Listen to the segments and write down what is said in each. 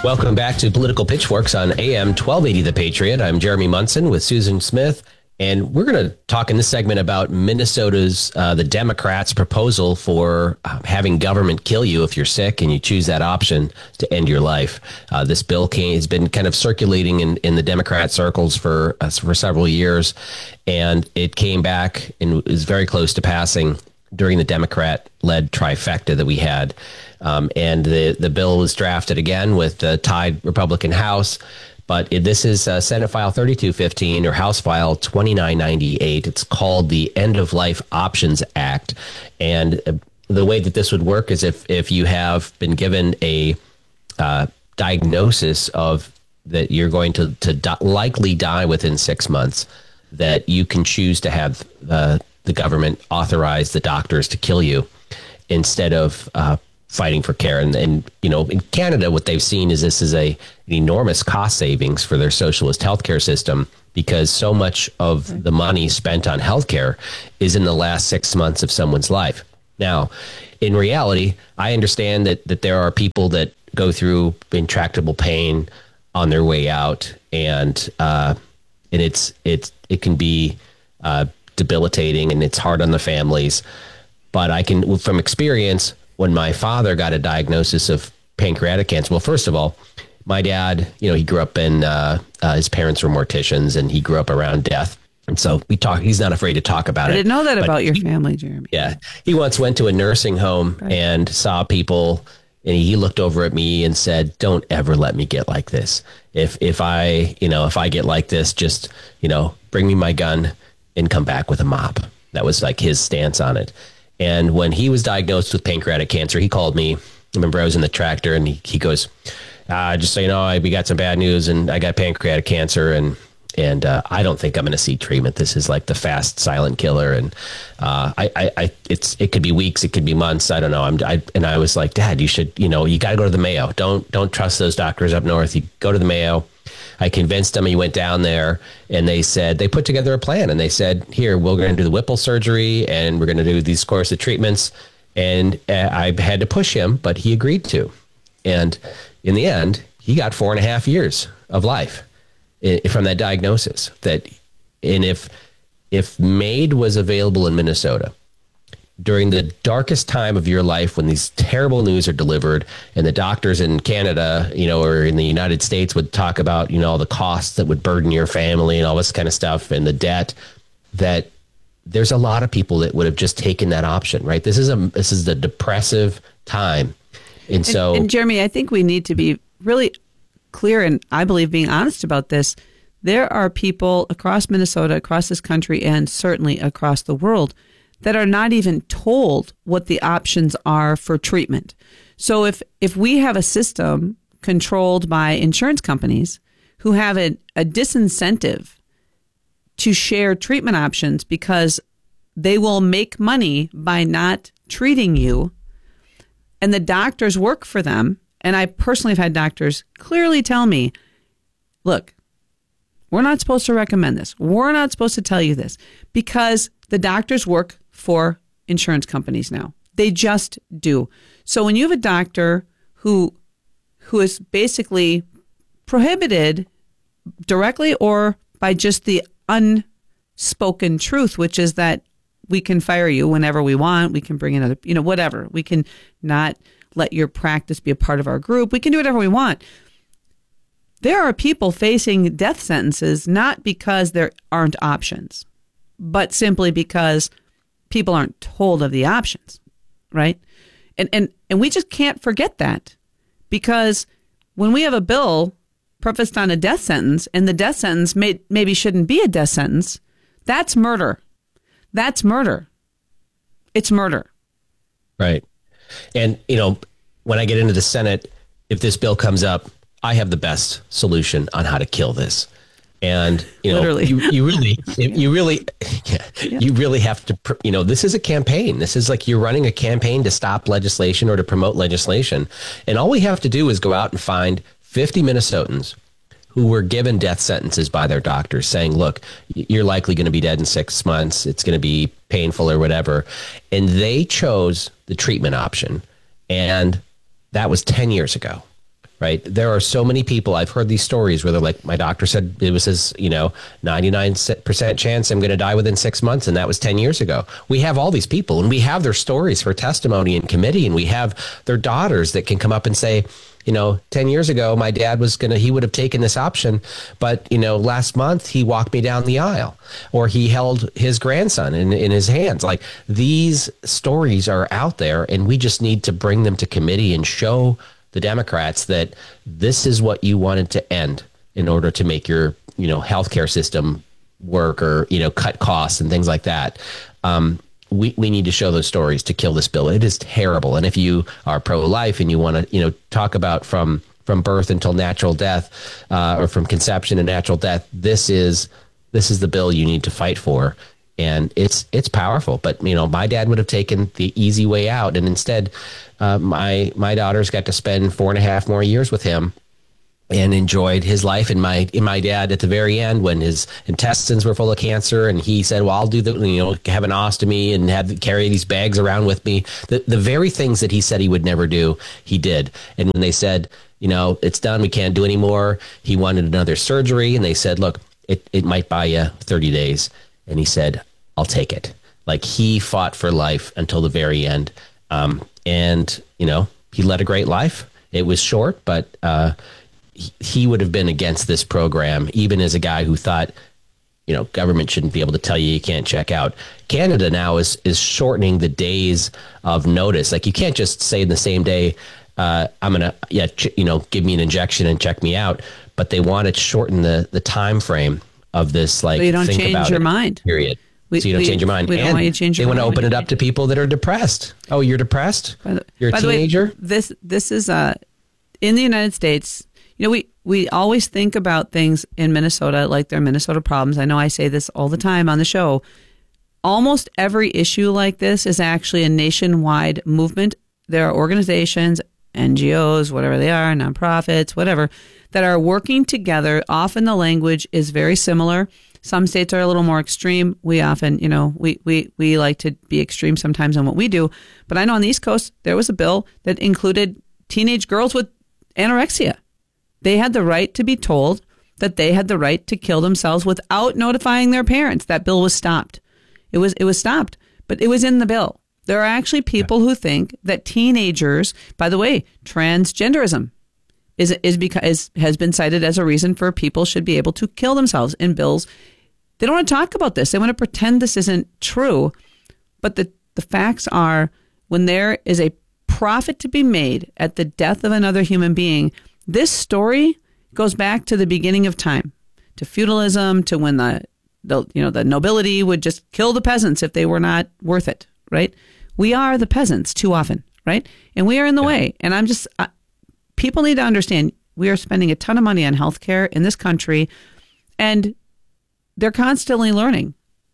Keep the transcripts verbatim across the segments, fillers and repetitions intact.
Welcome back to Political Pitchforks on A M twelve eighty The Patriot. I'm Jeremy Munson with Susan Smith, and we're going to talk in this segment about Minnesota's, uh, the Democrats' proposal for uh, having government kill you if you're sick and you choose that option to end your life. Uh, this bill came, has been kind of circulating in, in the Democrat circles for uh, for several years, and it came back and is very close to passing during the Democrat-led trifecta that we had. Um, and the, the bill was drafted again with the tied Republican House. But it, this is uh, Senate File thirty-two fifteen or House File twenty-nine ninety-eight. It's called the End of Life Options Act. And uh, the way that this would work is if, if you have been given a uh, diagnosis of that you're going to, to di- likely die within six months, that you can choose to have uh, the government authorize the doctors to kill you instead of uh, fighting for care. And, and, you know, in Canada, what they've seen is this is a an enormous cost savings for their socialist healthcare system, because so much of the money spent on healthcare is in the last six months of someone's life. Now, in reality, I understand that, that there are people that go through intractable pain on their way out, and uh, and it's it's it can be uh, debilitating, and it's hard on the families. But I can, from experience, when my father got a diagnosis of pancreatic cancer, well, first of all, my dad, you know, he grew up in, uh, uh, his parents were morticians, and he grew up around death. And so we talk, he's not afraid to talk about it. I didn't know that about your family, Jeremy. Yeah. He once went to a nursing home right. and saw people, and he looked over at me and said, "Don't ever let me get like this. If, if I, you know, if I get like this, just, you know, bring me my gun and come back with a mop." That was like his stance on it. And when he was diagnosed with pancreatic cancer, he called me. I remember I was in the tractor, and he, he goes, uh, just so you know, I, we got some bad news, and I got pancreatic cancer, and and uh, I don't think I'm going to see treatment. This is like the fast, silent killer. And uh, I, I, I, it's it could be weeks, it could be months. I don't know. I'm, I, and I was like, "Dad, you should, you know, you got to go to the Mayo. Don't don't trust those doctors up north. You go to the Mayo." I convinced him. He went down there, and they said, they put together a plan, and they said, "Here, we're going to do the Whipple surgery, and we're going to do these course of treatments." And uh, I had to push him, but he agreed to. And in the end, he got four and a half years of life I- from that diagnosis. That, and if if MAID was available in Minnesota during the darkest time of your life, when these terrible news are delivered, and the doctors in Canada, you know, or in the United States would talk about, you know, all the costs that would burden your family and all this kind of stuff, and the debt, that there's a lot of people that would have just taken that option, right? This is a this is the depressive time. And, and so and Jeremy, I think we need to be really clear, and I believe being honest about this. There are people across Minnesota, across this country, and certainly across the world that are not even told what the options are for treatment. So if if we have a system controlled by insurance companies who have a, a disincentive to share treatment options because they will make money by not treating you, and the doctors work for them, and I personally have had doctors clearly tell me, "Look, we're not supposed to recommend this. We're not supposed to tell you this," because the doctors work for insurance companies now. They just do. So when you have a doctor who who is basically prohibited directly or by just the unspoken truth, which is that we can fire you whenever we want, we can bring in other, you know, whatever. We can not let your practice be a part of our group. We can do whatever we want. There are people facing death sentences not because there aren't options, but simply because people aren't told of the options, right? And and and we just can't forget that, because when we have a bill prefaced on a death sentence, and the death sentence may, maybe shouldn't be a death sentence, that's murder. That's murder. It's murder. Right. And, you know, when I get into the Senate, if this bill comes up, I have the best solution on how to kill this. And, you know, Literally. you, you really, you really, yeah, Yeah. you really have to, pr- you know, this is a campaign. This is like you're running a campaign to stop legislation or to promote legislation. And all we have to do is go out and find fifty Minnesotans who were given death sentences by their doctors saying, look, you're likely going to be dead in six months. It's going to be painful or whatever. And they chose the treatment option. And that was ten years ago. right? There are so many people. I've heard these stories where they're like, my doctor said it was his, you know, ninety-nine percent chance I'm going to die within six months. And that was ten years ago. We have all these people and we have their stories for testimony in committee, and we have their daughters that can come up and say, you know, ten years ago, my dad was going to, he would have taken this option. But, you know, last month he walked me down the aisle, or he held his grandson in, in his hands. Like, these stories are out there, and we just need to bring them to committee and show the Democrats that this is what you wanted to end in order to make your, you know, healthcare system work, or, you know, cut costs and things like that. Um, we, we need to show those stories to kill this bill. It is terrible. And if you are pro-life and you want to, you know, talk about from, from birth until natural death, uh, or from conception to natural death, this is, this is the bill you need to fight for. And it's it's powerful. But, you know, my dad would have taken the easy way out. And instead, uh, my my daughters got to spend four and a half more years with him and enjoyed his life. And my and my dad, at the very end, when his intestines were full of cancer, and he said, well, I'll do the, you know, have an ostomy and have carry these bags around with me. The, the very things that he said he would never do, he did. And when they said, you know, it's done, we can't do anymore, he wanted another surgery. And they said, look, it, it might buy you thirty days. And he said, I'll take it. Like, he fought for life until the very end. Um, and, you know, he led a great life. It was short, but uh, he, he would have been against this program, even as a guy who thought, you know, government shouldn't be able to tell you you can't check out. Canada now is is shortening the days of notice. Like, you can't just say in the same day, uh, I'm going to, yeah, ch- you know, give me an injection and check me out. But they want to shorten the, the time frame of this, like, so you don't think change about your it, mind. Period. We, so you don't we, change your mind. We don't and want you to change your they want mind to open it up to people that are depressed. Oh, you're depressed? By the, you're a by teenager? The way, this this is uh in the United States. You know, we we always think about things in Minnesota like they're Minnesota problems. I know I say this all the time on the show. Almost every issue like this is actually a nationwide movement. There are organizations, N G Os, whatever they are, nonprofits, whatever, that are working together. Often the language is very similar. Some states are a little more extreme. We often, you know, we, we, we like to be extreme sometimes on what we do. But I know on the East Coast, there was a bill that included teenage girls with anorexia. They had the right to be told that they had the right to kill themselves without notifying their parents. That bill was stopped. It was, it was stopped, but it was in the bill. There are actually people who think that teenagers, by the way, transgenderism is is because is, has been cited as a reason for people should be able to kill themselves in bills. They don't want to talk about this. They want to pretend this isn't true. But the, the facts are, when there is a profit to be made at the death of another human being, this story goes back to the beginning of time, to feudalism, to when the, the you know the nobility would just kill the peasants if they were not worth it, right? We are the peasants too often, right? And we are in the yeah. way. And I'm just, uh, people need to understand, we are spending a ton of money on healthcare in this country, and they're constantly learning.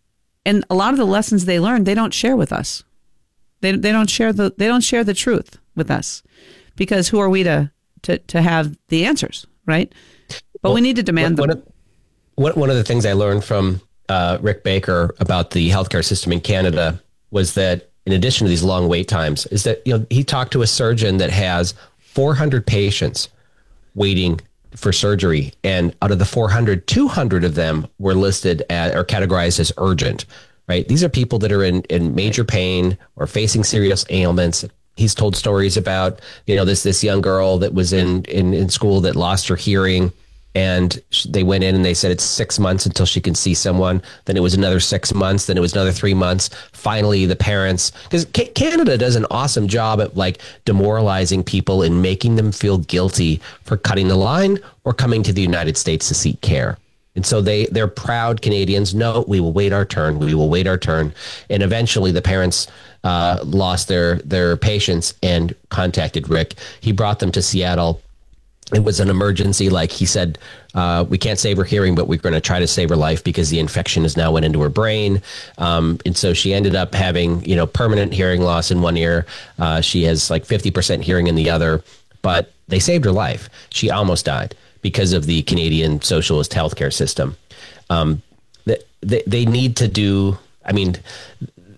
And a lot of the lessons they learn, they don't share with us. They they don't share the they don't share the truth with us, because who are we to to, to have the answers, right? But well, we need to demand one, them. One of, one of the things I learned from uh, Rick Baker about the healthcare system in Canada was that, in addition to these long wait times, is that, you know, he talked to a surgeon that has four hundred patients waiting for surgery. And out of the four hundred, two hundred of them were listed as, or categorized as urgent, right? These are people that are in, in major pain or facing serious ailments. He's told stories about, you know, this, this young girl that was in, in, in school that lost her hearing. And they went in and they said it's six months until she can see someone. Then it was another six months. Then it was another three months. Finally, the parents, because Canada does an awesome job at, like, demoralizing people and making them feel guilty for cutting the line or coming to the United States to seek care. And so they, they're proud Canadians. No, we will wait our turn. We will wait our turn. And eventually the parents uh, lost their, their patience and contacted Rick. He brought them to Seattle. It was an emergency. Like he said, uh, we can't save her hearing, but we're going to try to save her life because the infection has now went into her brain. Um, and so she ended up having, you know, permanent hearing loss in one ear. Uh, she has like fifty percent hearing in the other, but they saved her life. She almost died because of the Canadian socialist healthcare system. Um, they, they, they need to do, I mean,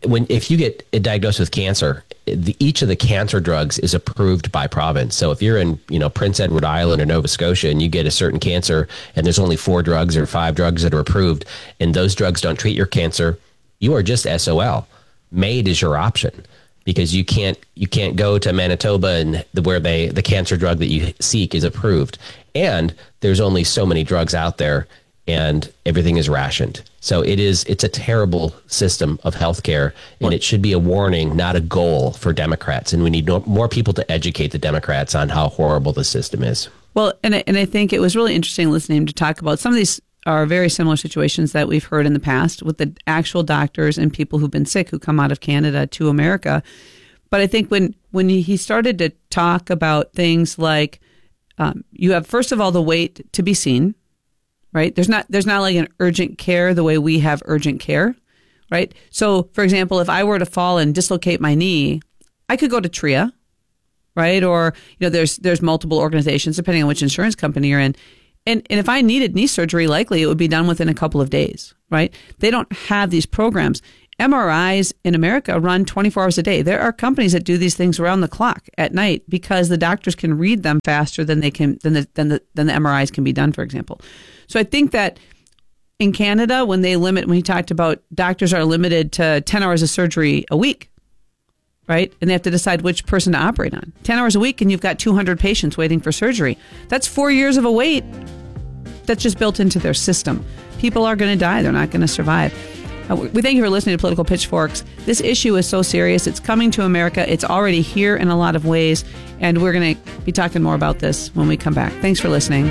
when if you get diagnosed with cancer, the, each of the cancer drugs is approved by province. So if you're in, you know, Prince Edward Island or Nova Scotia and you get a certain cancer and there's only four drugs or five drugs that are approved and those drugs don't treat your cancer, you are just S O L. MAID is your option because you can't you can't go to Manitoba and the, where they the cancer drug that you seek is approved. And there's only so many drugs out there and everything is rationed. So it is, it's a terrible system of healthcare, and it should be a warning, not a goal for Democrats. And we need no, more people to educate the Democrats on how horrible the system is. Well, and I, and I think it was really interesting listening to talk about some of these are very similar situations that we've heard in the past with the actual doctors and people who've been sick who come out of Canada to America. But I think when, when he started to talk about things like um, you have, first of all, the wait to be seen. Right? There's not there's not like an urgent care the way we have urgent care, right? So, for example, if I were to fall and dislocate my knee, I could go to T R I A, right? Or, you know, there's there's multiple organizations depending on which insurance company you're in. And and if I needed knee surgery, likely it would be done within a couple of days, right? They don't have these programs. M R Is in America run twenty-four hours a day. There are companies that do these things around the clock at night because the doctors can read them faster than they can than the than the than the M R Is can be done, for example. So I think that in Canada, when they limit, when he talked about doctors are limited to ten hours of surgery a week, right? And they have to decide which person to operate on. ten hours a week and you've got two hundred patients waiting for surgery. That's four years of a wait. That's just built into their system. People are going to die. They're not going to survive. Uh, we thank you for listening to Political Pitchforks. This issue is so serious. It's coming to America. It's already here in a lot of ways. And we're going to be talking more about this when we come back. Thanks for listening.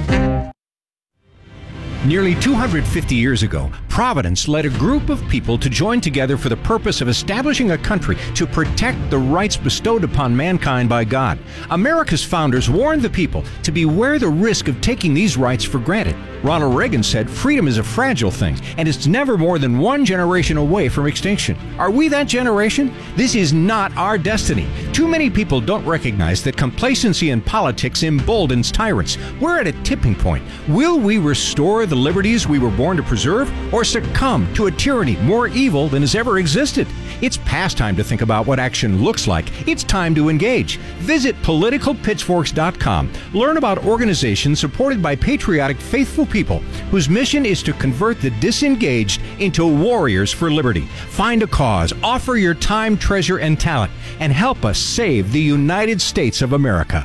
Nearly two hundred fifty years ago, Providence led a group of people to join together for the purpose of establishing a country to protect the rights bestowed upon mankind by God. America's founders warned the people to beware the risk of taking these rights for granted. Ronald Reagan said freedom is a fragile thing, and it's never more than one generation away from extinction. Are we that generation? This is not our destiny. Too many people don't recognize that complacency in politics emboldens tyrants. We're at a tipping point. Will we restore the liberties we were born to preserve, or succumb to a tyranny more evil than has ever existed? It's past time to think about what action looks like. It's time to engage. Visit political pitchforks dot com. Learn about organizations supported by patriotic, faithful people whose mission is to convert the disengaged into warriors for liberty. Find a cause, offer your time, treasure, and talent, and help us save the United States of America.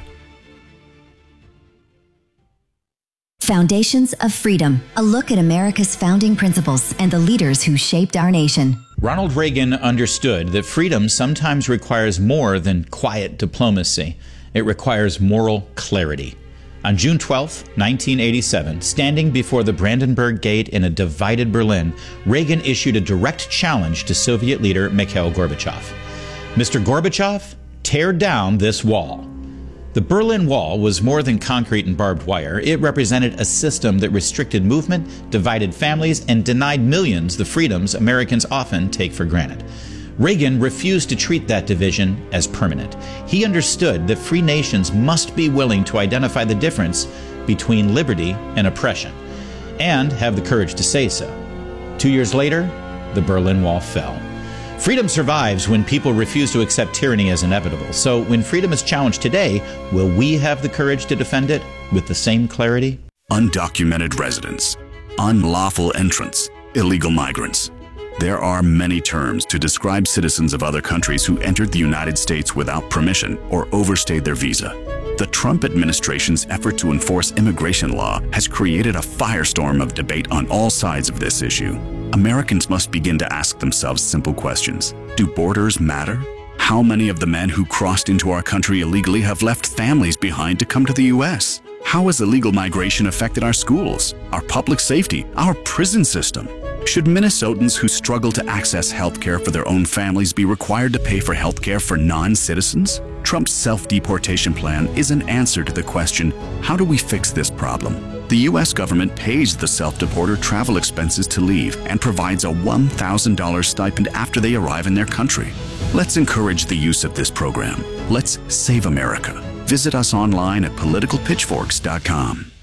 Foundations of Freedom, a look at America's founding principles and the leaders who shaped our nation. Ronald Reagan understood that freedom sometimes requires more than quiet diplomacy. It requires moral clarity. On June twelfth, nineteen eighty-seven, standing before the Brandenburg Gate in a divided Berlin, Reagan issued a direct challenge to Soviet leader Mikhail Gorbachev. Mister Gorbachev, tear down this wall. The Berlin Wall was more than concrete and barbed wire. It represented a system that restricted movement, divided families, and denied millions the freedoms Americans often take for granted. Reagan refused to treat that division as permanent. He understood that free nations must be willing to identify the difference between liberty and oppression, and have the courage to say so. Two years later, the Berlin Wall fell. Freedom survives when people refuse to accept tyranny as inevitable. So when freedom is challenged today, will we have the courage to defend it with the same clarity? Undocumented residents, unlawful entrants, illegal migrants. There are many terms to describe citizens of other countries who entered the United States without permission or overstayed their visa. The Trump administration's effort to enforce immigration law has created a firestorm of debate on all sides of this issue. Americans must begin to ask themselves simple questions. Do borders matter? How many of the men who crossed into our country illegally have left families behind to come to the U S? How has illegal migration affected our schools, our public safety, our prison system? Should Minnesotans who struggle to access health care for their own families be required to pay for health care for non-citizens? Trump's self-deportation plan is an answer to the question, how do we fix this problem? The U S government pays the self-deporter travel expenses to leave and provides a one thousand dollars stipend after they arrive in their country. Let's encourage the use of this program. Let's save America. Visit us online at political pitchforks dot com.